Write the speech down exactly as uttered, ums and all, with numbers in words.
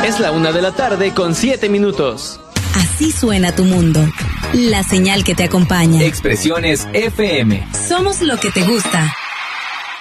Es la una de la tarde con siete minutos. Así suena tu mundo. La señal que te acompaña. Expresiones F M. Somos lo que te gusta.